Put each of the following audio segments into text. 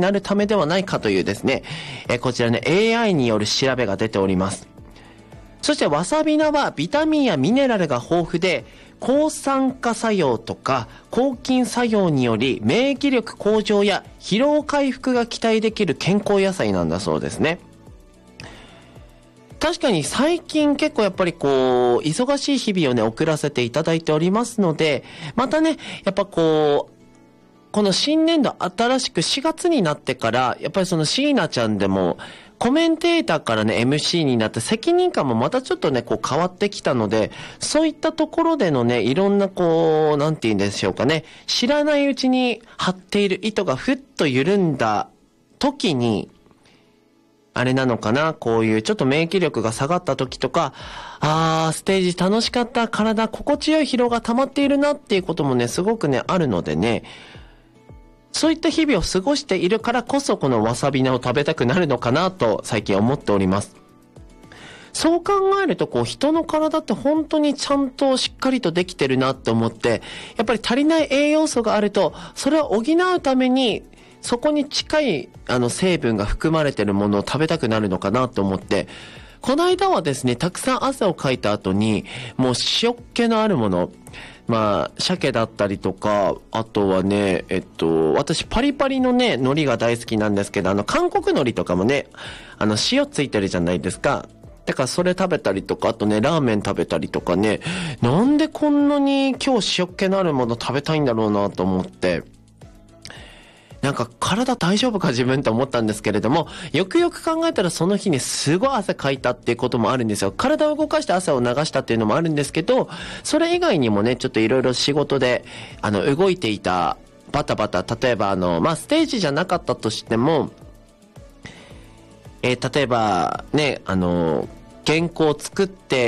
なるためではないかというですね、こちらね、AI による調べが出ております。そしてわさび菜はビタミンやミネラルが豊富で、抗酸化作用とか抗菌作用により免疫力向上や疲労回復が期待できる健康野菜なんだそうですね。確かに最近結構やっぱり忙しい日々をね送らせていただいておりますので、またねやっぱこの新年度新しく4月になってからやっぱりその椎名ちゃんでもコメンテーターからね MC になって責任感もまたちょっとね変わってきたので、そういったところでのねいろんななんて言うんでしょうかね、知らないうちに張っている糸がふっと緩んだ時にあれなのかな、こういうちょっと免疫力が下がった時とか、ステージ楽しかった、体心地よい疲労が溜まっているなっていうこともねすごくねあるのでね、そういった日々を過ごしているからこそこのわさび菜を食べたくなるのかなと最近思っております。そう考えると人の体って本当にちゃんとしっかりとできてるなって思って、やっぱり足りない栄養素があるとそれを補うためにそこに近い成分が含まれてるものを食べたくなるのかなと思って、この間はですねたくさん汗をかいた後にもう塩っ気のあるもの、鮭だったりとか、あとはね、私パリパリのね、海苔が大好きなんですけど、韓国海苔とかもね、塩ついてるじゃないですか。だからそれ食べたりとか、あとね、ラーメン食べたりとかね、なんでこんなに今日塩っ気のあるもの食べたいんだろうなと思って、なんか体大丈夫か自分と思ったんですけれども、よくよく考えたらその日にすごい汗かいたっていうこともあるんですよ。体を動かして汗を流したっていうのもあるんですけど、それ以外にもねちょっといろいろ仕事で動いていたバタバタ、例えばステージじゃなかったとしても、例えばね原稿を作って、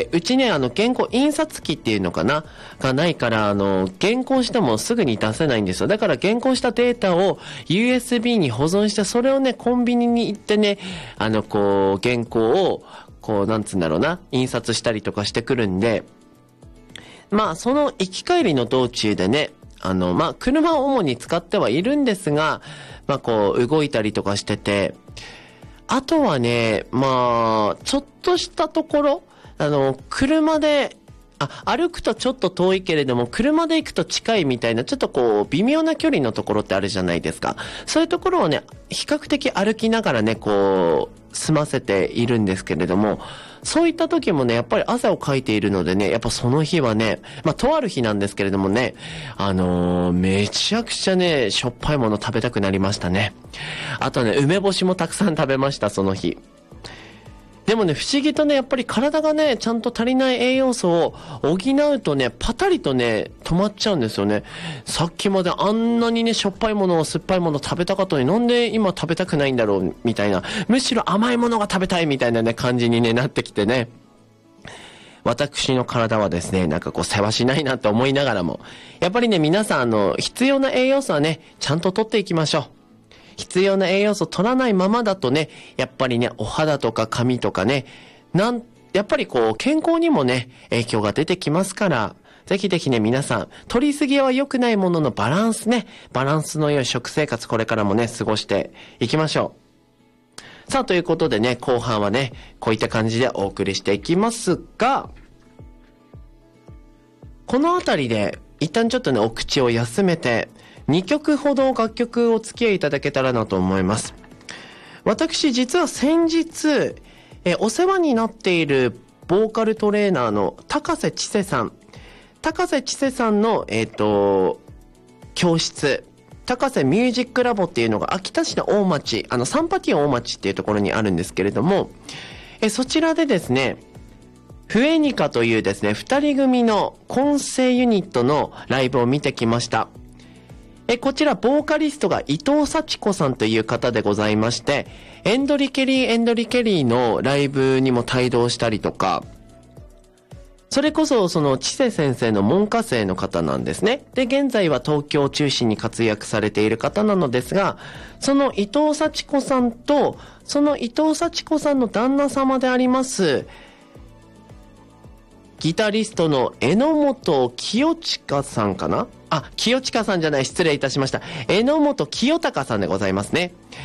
うちね原稿印刷機っていうのかながないから、原稿してもすぐに出せないんですよ。だから原稿したデータを USB に保存して、それをねコンビニに行ってね原稿をなんつうんだろうな、印刷したりとかしてくるんで、その行き帰りの道中でね車を主に使ってはいるんですが、動いたりとかしてて、あとはね、ちょっとしたところ、車で、歩くとちょっと遠いけれども、車で行くと近いみたいな、ちょっと微妙な距離のところってあるじゃないですか。そういうところをね、比較的歩きながらね、済ませているんですけれども、そういった時もね、やっぱり汗をかいているのでね、やっぱその日はね、とある日なんですけれどもね、めちゃくちゃね、しょっぱいもの食べたくなりましたね。あとね、梅干しもたくさん食べました、その日。でもね、不思議とね、やっぱり体がね、ちゃんと足りない栄養素を補うとね、パタリとね、止まっちゃうんですよね。さっきまであんなにね、しょっぱいもの、酸っぱいもの食べたかったのに、なんで今食べたくないんだろう、みたいな。むしろ甘いものが食べたいみたいなね、感じにね、なってきてね。私の体はですね、世話しないなと思いながらも、やっぱりね、皆さん必要な栄養素はね、ちゃんと取っていきましょう。必要な栄養素取らないままだとね、やっぱりね、お肌とか髪とかね、やっぱり健康にもね、影響が出てきますから、ぜひぜひね、皆さん、取りすぎは良くないもののバランスの良い食生活、これからもね、過ごしていきましょう。さあ、ということでね、後半はね、こういった感じでお送りしていきますが、このあたりで、一旦ちょっとね、お口を休めて、2曲ほど楽曲をお付き合いいただけたらなと思います。私実は先日お世話になっているボーカルトレーナーの高瀬千世さんの教室、高瀬ミュージックラボっていうのが秋田市の大町、サンパティオン大町っていうところにあるんですけれども、そちらでですね、フエニカというですね2人組の混声ユニットのライブを見てきました。こちらボーカリストが伊藤幸子さんという方でございまして、エンドリケリーのライブにも帯同したりとか、それこそその千世先生の門下生の方なんですね。で、現在は東京を中心に活躍されている方なのですが、その伊藤幸子さんと、その伊藤幸子さんの旦那様でありますギタリストの榎本清親さんかな、清親さんじゃない、失礼いたしました。榎本清隆さんでございますね。